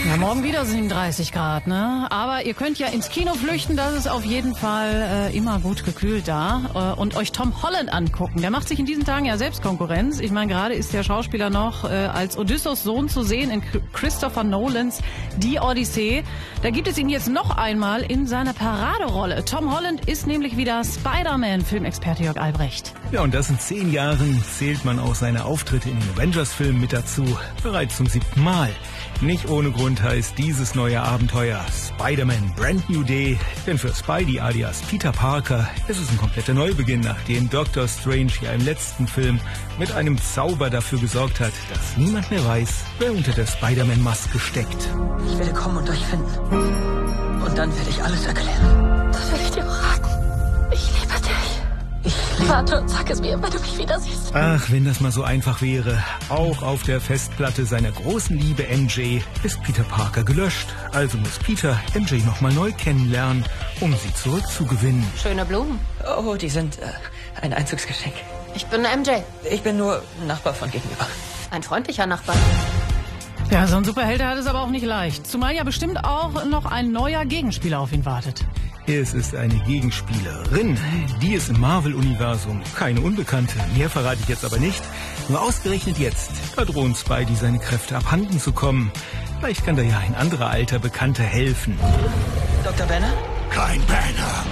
Ja, morgen wieder 37 Grad, ne? Aber ihr könnt ja ins Kino flüchten, das ist auf jeden Fall immer gut gekühlt da. Und euch Tom Holland angucken. Der macht sich in diesen Tagen ja selbst Konkurrenz. Ich meine, gerade ist der Schauspieler noch als Odysseus Sohn zu sehen in Christopher Nolans Die Odyssee. Da gibt es ihn jetzt noch einmal in seiner Paraderolle. Tom Holland ist nämlich wieder Spider-Man, Filmexperte Jörg Albrecht. Ja, und das in 10 Jahren zählt man auch seine Auftritte in den Avengers-Filmen mit dazu. Bereits zum 7. Mal. Nicht ohne Grund heißt dieses neue Abenteuer Spider-Man Brand New Day, denn für Spidey alias Peter Parker ist es ein kompletter Neubeginn, nachdem Dr. Strange ja im letzten Film mit einem Zauber dafür gesorgt hat, dass niemand mehr weiß, wer unter der Spider-Man-Maske steckt. Ich werde kommen und euch finden. Und dann werde ich alles erklären. Das will ich dir raten. Ich liebe dich. Warte und sag es mir, wenn du mich wieder siehst. Ach, wenn das mal so einfach wäre. Auch auf der Festplatte seiner großen Liebe MJ ist Peter Parker gelöscht. Also muss Peter MJ nochmal neu kennenlernen, um sie zurückzugewinnen. Schöne Blumen. Oh, die sind ein Einzugsgeschenk. Ich bin MJ. Ich bin nur Nachbar von gegenüber. Ein freundlicher Nachbar. Ja, so ein Superheld hat es aber auch nicht leicht. Zumal ja bestimmt auch noch ein neuer Gegenspieler auf ihn wartet. Es ist eine Gegenspielerin, die ist im Marvel-Universum keine Unbekannte. Mehr verrate ich jetzt aber nicht. Nur ausgerechnet jetzt, da drohen Spidey seine Kräfte abhanden zu kommen. Vielleicht kann da ja ein anderer alter Bekannter helfen. Dr. Banner? Kein Banner,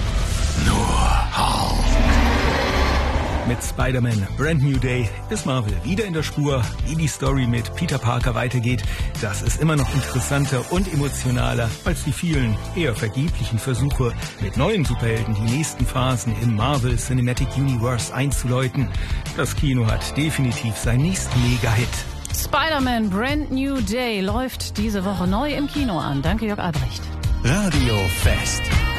nur Hulk. Mit Spider-Man Brand New Day ist Marvel wieder in der Spur. Wie die Story mit Peter Parker weitergeht, das ist immer noch interessanter und emotionaler als die vielen eher vergeblichen Versuche, mit neuen Superhelden die nächsten Phasen im Marvel Cinematic Universe einzuläuten. Das Kino hat definitiv seinen nächsten Mega-Hit. Spider-Man Brand New Day läuft diese Woche neu im Kino an. Danke, Jörg Albrecht. Radio Fest.